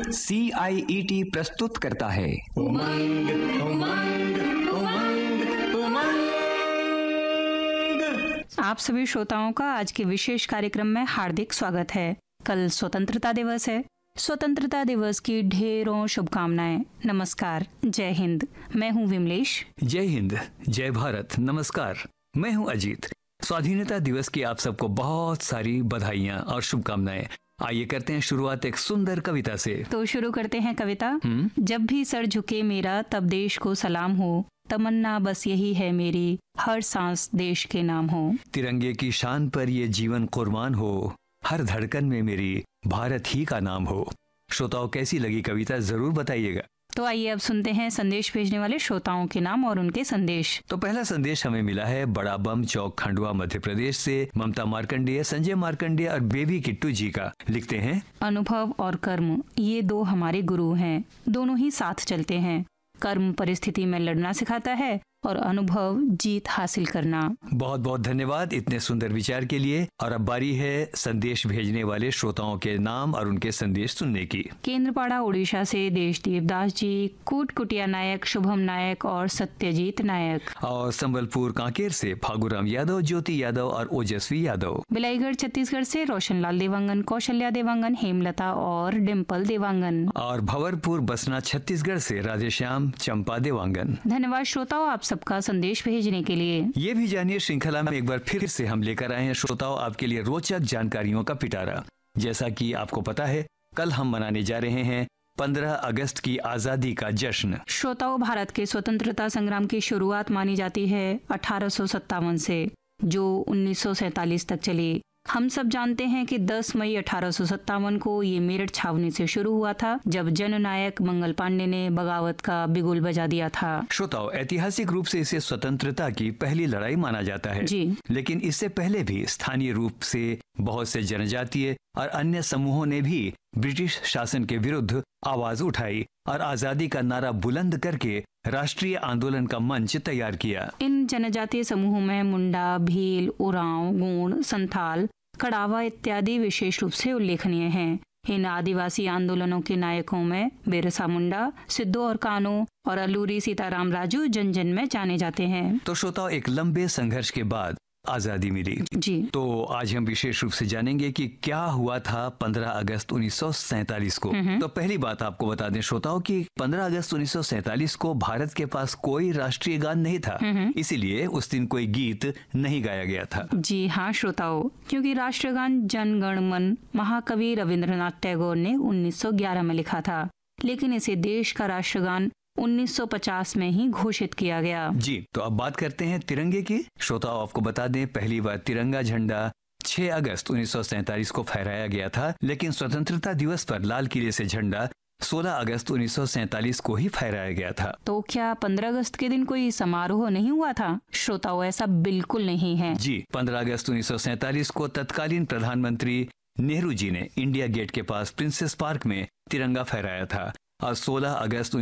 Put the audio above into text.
CIET प्रस्तुत करता है उमंग उमंग उमंग उमंग। आप सभी श्रोताओं का आज के विशेष कार्यक्रम में हार्दिक स्वागत है। कल स्वतंत्रता दिवस है। स्वतंत्रता दिवस की ढेरों शुभकामनाएं। नमस्कार, जय हिंद। मैं हूं विमलेश। जय हिंद, जय भारत। नमस्कार, मैं हूं अजीत। स्वाधीनता दिवस की आप सबको बहुत सारी बधाइयां और शुभकामनाएं। आइए करते हैं शुरुआत एक सुंदर कविता से। तो शुरू करते हैं कविता। जब भी सर झुके मेरा तब देश को सलाम हो, तमन्ना बस यही है मेरी हर सांस देश के नाम हो। तिरंगे की शान पर ये जीवन कुर्बान हो, हर धड़कन में मेरी भारत ही का नाम हो। श्रोताओं, कैसी लगी कविता जरूर बताइएगा। तो आइए अब सुनते हैं संदेश भेजने वाले श्रोताओं के नाम और उनके संदेश। तो पहला संदेश हमें मिला है बड़ा बम चौक, खंडवा, मध्य प्रदेश से ममता मार्कंडेय, संजय मार्कंडेय और बेबी किट्टू जी का। लिखते हैं, अनुभव और कर्म ये दो हमारे गुरु हैं, दोनों ही साथ चलते हैं। कर्म परिस्थिति में लड़ना सिखाता है और अनुभव जीत हासिल करना। बहुत बहुत धन्यवाद इतने सुंदर विचार के लिए। और अब बारी है संदेश भेजने वाले श्रोताओं के नाम और उनके संदेश सुनने की। केंद्रपाड़ा उड़ीसा से देशदेव दास जी, कुटिया नायक, शुभम नायक और सत्यजीत नायक। और संबलपुर कांकेर से फागुराम यादव, ज्योति यादव और ओजस्वी यादव। बिलाईगढ़ छत्तीसगढ़ से रोशनलाल देवांगन, कौशल्या देवांगन, हेमलता और डिम्पल देवांगन। और भंवरपुर बसना छत्तीसगढ़ से राधेश्याम, चंपा देवांगन। धन्यवाद श्रोताओं आप सबका संदेश भेजने के लिए। ये भी जानिए, श्रृंखला में एक बार फिर से हम लेकर आए हैं श्रोताओं आपके लिए रोचक जानकारियों का पिटारा। जैसा कि आपको पता है, कल हम मनाने जा रहे हैं 15 अगस्त की आजादी का जश्न। श्रोताओं, भारत के स्वतंत्रता संग्राम की शुरुआत मानी जाती है 1857 से, जो 1947 तक चली। हम सब जानते हैं कि 10 मई 1857 को ये मेरठ छावनी से शुरू हुआ था, जब जननायक मंगल पांडे ने बगावत का बिगुल बजा दिया था। श्रोताओं, ऐतिहासिक रूप से इसे स्वतंत्रता की पहली लड़ाई माना जाता है जी। लेकिन इससे पहले भी स्थानीय रूप से बहुत से जनजातीय और अन्य समूहों ने भी ब्रिटिश शासन के विरुद्ध आवाज उठाई और आजादी का नारा बुलंद करके राष्ट्रीय आंदोलन का मंच तैयार किया। इन जनजातीय समूहों में मुंडा, भील, उरांव, गोंड, संथाल, कड़ावा इत्यादि विशेष रूप से उल्लेखनीय हैं। इन आदिवासी आंदोलनों के नायकों में बिरसा मुंडा, सिद्धू और कान्हू और अलूरी सीताराम राजू जन जन में जाने जाते हैं। तो श्रोताओं, एक लंबे संघर्ष के बाद आजादी मिली। जी। तो आज हम विशेष रूप से जानेंगे कि क्या हुआ था 15 अगस्त 1947 को। तो पहली बात आपको बता दें श्रोताओं कि 15 अगस्त 1947 को भारत के पास कोई राष्ट्रीय गान नहीं था, इसीलिए उस दिन कोई गीत नहीं गाया गया था। जी हाँ श्रोताओं, क्योंकि राष्ट्रगान जन गण मन महाकवि रविंद्रनाथ टैगोर ने 1911 में लिखा था, लेकिन इसे देश का राष्ट्रगान 1950 में ही घोषित किया गया। जी, तो अब बात करते हैं तिरंगे की। श्रोताओं, आपको बता दें पहली बार तिरंगा झंडा 6 अगस्त 1947 को फहराया गया था, लेकिन स्वतंत्रता दिवस पर लाल किले से झंडा 16 अगस्त 1947 को ही फहराया गया था। तो क्या 15 अगस्त के दिन कोई समारोह नहीं हुआ था? श्रोताओं, ऐसा बिल्कुल नहीं है। जी, 15 अगस्त 1947 को तत्कालीन प्रधानमंत्री नेहरू जी ने इंडिया गेट के पास प्रिंसेस पार्क में तिरंगा फहराया था और 16 अगस्त